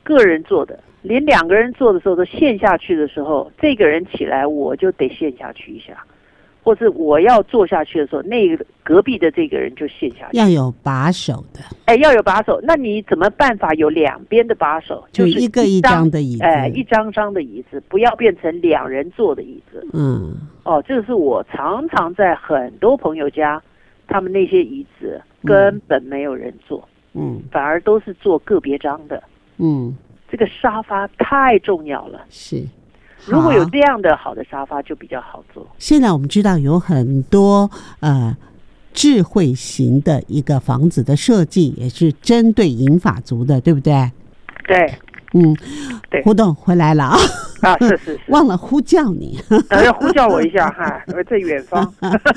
个人坐的，连2个人坐的时候都陷下去的时候，这个人起来我就得陷下去一下，或是我要坐下去的时候，那个隔壁的这个人就陷下去。 要有把手的， 要有把手。那你怎么办法有2边的把手？就是一个一张的椅子， 一张张的椅子，不要变成2人坐的椅子。这个是我常常在很多朋友家，他们那些椅子根本没有人坐，反而都是坐个别张的。这个沙发太重要了。 是。 如果有这样的好的沙发就比较好坐。 现在我们知道有很多智慧型的一个房子的设计，也是针对银发族的，对不对？ 对。对。 胡董回来了啊！ 是忘了呼叫你， 要呼叫我一下哈，我在远方。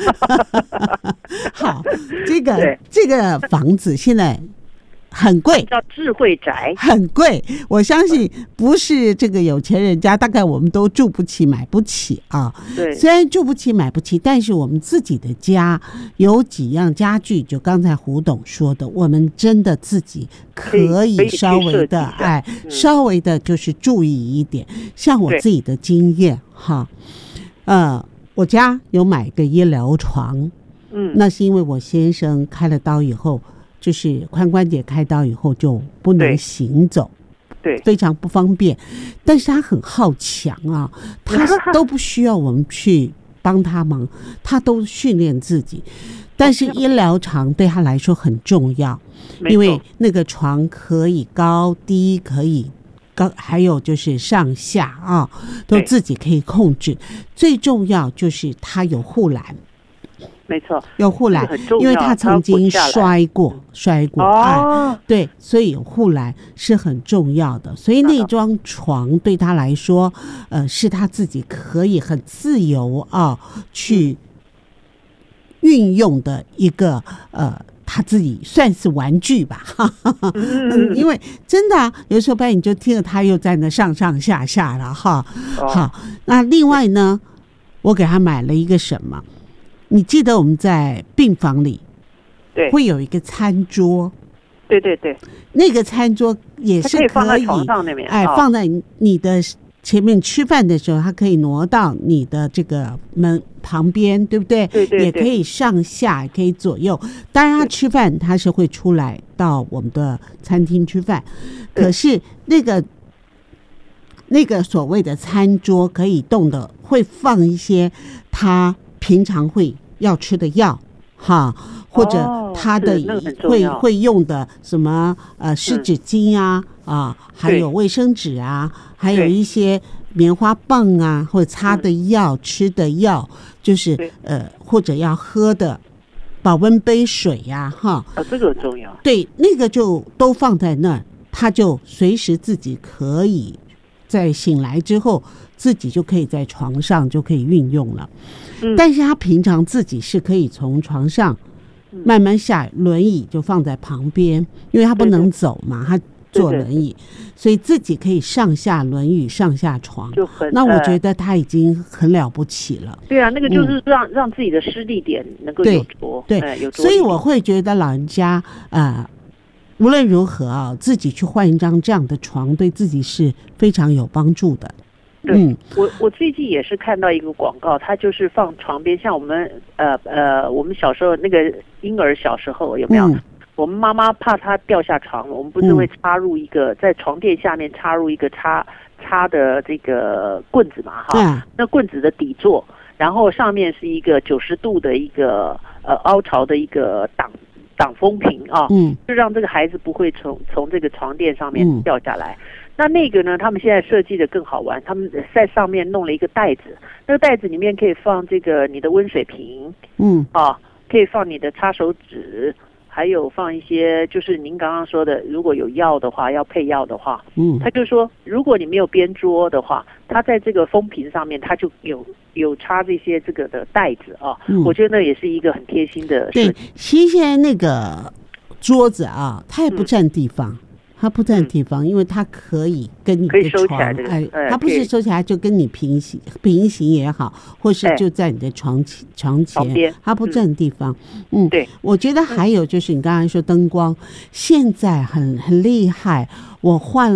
好，这个房子现在很贵， 叫智慧宅， 很贵。我相信不是这个有钱人家，大概我们都住不起、买不起啊。 对， 虽然住不起、买不起，但是我们自己的家有几样家具，就刚才胡董说的，我们真的自己可以稍微的稍微的就是注意一点。像我自己的经验哈，我家有买个医疗床，那是因为我先生开了刀以后。就是髋关节开刀以后就不能行走， 对， 非常不方便。但是他很好强啊，他都不需要我们去帮他忙，他都训练自己。但是医疗床对他来说很重要，因为那个床可以高低，可以高，还有就是上下啊，都自己可以控制。最重要就是他有护栏。 没错， 有护栏，因为他曾经摔过，对，所以有护栏是很重要的。所以那张床对他来说，是他自己可以很自由去运用的一个他自己算是玩具吧，因为真的有时候半夜你就听着他又在那上上下下了哈。好，那另外呢，我给他买了一个什么？你记得我们在病房里会有一个餐桌， 对， 那个餐桌也是可以放在床上那边， 放在你的前面吃饭的时候，它可以挪到你的这个门旁边，对不对？ 对， 也可以上下，也可以左右。当然，他吃饭他是会出来到我们的餐厅吃饭，可是那个所谓的餐桌可以动的，会放一些他平常会要吃的药哈，或者他的会用的什么湿纸巾还有卫生纸还有一些棉花棒或者擦的药、吃的药，就是或者要喝的保温杯水这个很重要。 对，那个就都放在那儿，他就随时自己可以在醒来之后，自己就可以在床上就可以运用了。但是他平常自己是可以从床上慢慢下，轮椅就放在旁边，因为他不能走嘛，他坐轮椅，所以自己可以上下轮椅、上下床。那我觉得他已经很了不起了。 对啊，那个就是让自己的施力点能够有着， 对，所以我会觉得老人家无论如何自己去换一张这样的床，对自己是非常有帮助的。 对，我最近也是看到一个广告，它就是放床边，像我们我们小时候那个婴儿小时候有没有？我们妈妈怕他掉下床，我们不是会插入一个在床垫下面插入一个插的这个棍子嘛那棍子的底座，然后上面是一个90度的一个凹槽的一个挡风屏就让这个孩子不会从这个床垫上面掉下来。那个呢，他们现在设计的更好玩，他们在上面弄了一个袋子，那个袋子里面可以放这个你的温水瓶，可以放你的擦手纸，还有放一些就是您刚刚说的，如果有药的话，要配药的话，他就说如果你没有边桌的话，他在这个风屏上面他就有插这些这个的袋子我觉得那也是一个很贴心的设计。 对，其实那个桌子它也不占地方。它不占地方，因为它可以跟你的床，它不是收起来就跟你平行也好，或是就在你的床前，它不占地方。 对， 我觉得还有就是你刚才说灯光，现在很厉害，我换了。